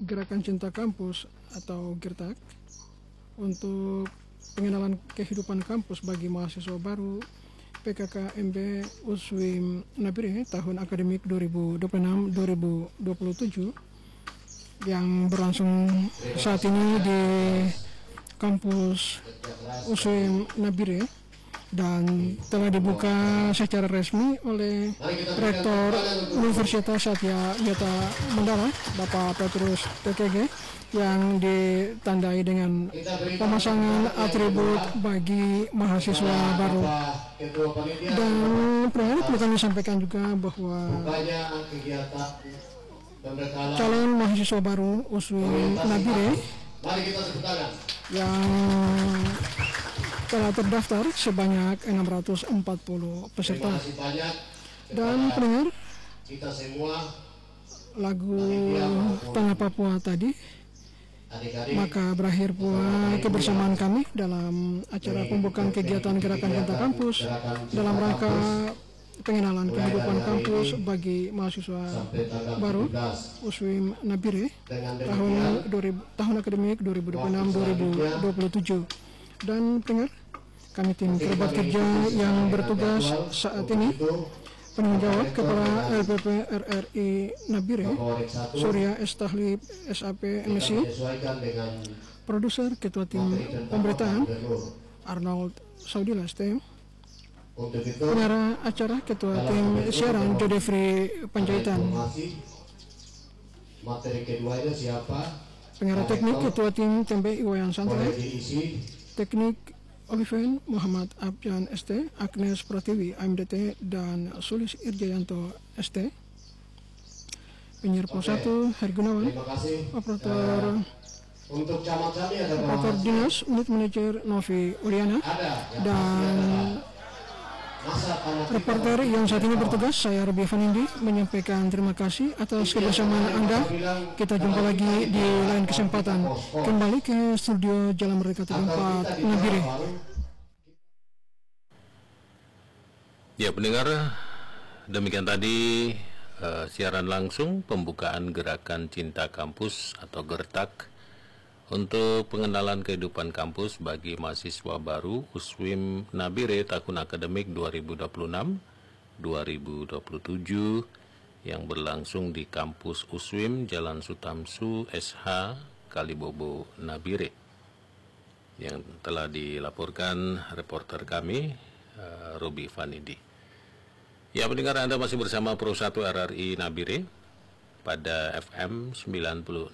Gerakan Cinta Kampus atau GERTAK untuk pengenalan kehidupan kampus bagi mahasiswa baru PKKMB USWIM Nabire tahun akademik 2026-2027 yang berlangsung saat ini di kampus USWIM Nabire dan telah dibuka secara resmi oleh Rektor Universitas Satya Yata Mandala Bapak Petrus TKG yang ditandai dengan pemasangan atribut bagi mahasiswa baru. Dan perlu kami sampaikan juga bahwa calon mahasiswa baru USWIM Nabire yang telah terdaftar sebanyak 640 peserta. Dan pendengar, lagu Tanah Papua tadi, maka berakhir pula kebersamaan kami dalam acara pembukaan kegiatan Gerakan Cinta Kampus dalam rangka pengenalan kehidupan kampus bagi mahasiswa baru USWIM Nabire tahun akademik 2026-2027. Dan pendengar, kami tim kerabat kerja yang bertugas saat ini, penanggung jawab Kepala LPP RRI Nabire Surya Estahlib SAP MSI, produser Ketua Tim Pemberitaan Arnold Saudi Laste, pengarah acara Ketua Tim Siaran Jodefri Panjaitan, pengarah teknik Ketua Tim Tempe Iwayan Santai, teknik Oliven Muhammad Abjan ST, Agnes Pratiwi AMDT, dan Sulis Irjayanto ST, penyiar Pos 1 Hergunawan, operator dinas unit manajer Novi Uliana, dan reporter yang saat ini bertugas saya Robi Vanindi menyampaikan terima kasih atas kebersamaan Anda. Kita jumpa lagi di lain kesempatan. Kembali ke studio Jalan Merdeka 34 Nabire. Ya pendengar, demikian tadi siaran langsung pembukaan Gerakan Cinta Kampus atau GERTAK untuk pengenalan kehidupan kampus bagi mahasiswa baru USWIM Nabire tahun akademik 2026-2027 yang berlangsung di kampus USWIM Jalan Sutamsu SH Kalibobo Nabire, yang telah dilaporkan reporter kami Robi Vanidi. Ya pendengar, Anda masih bersama Pro 1 RRI Nabire pada FM 96,8,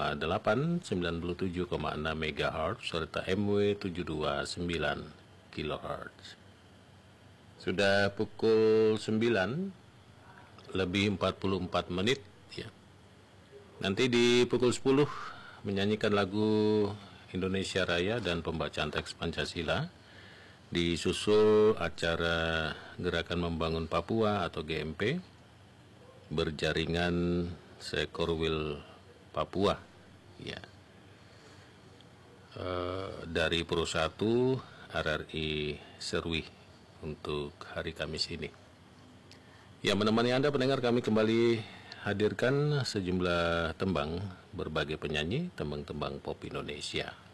97,6 MHz serta MW 729 kHz. Sudah pukul 9 lebih 44 menit ya. Nanti di pukul 10 menyanyikan lagu Indonesia Raya dan pembacaan teks Pancasila, disusul acara Gerakan Membangun Papua atau GMP, berjaringan seekor wil Papua ya, dari Pro 1 RRI Serwi untuk hari Kamis ini. Ya, menemani Anda pendengar, kami kembali hadirkan sejumlah tembang berbagai penyanyi tembang-tembang pop Indonesia.